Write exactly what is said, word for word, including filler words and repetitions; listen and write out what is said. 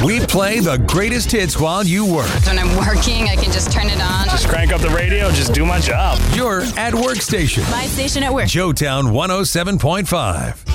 We play the greatest hits while you work. When I'm working, I can just turn it on. Just crank up the radio, just do my job. You're at work station. My station at work. Joetown one oh seven point five.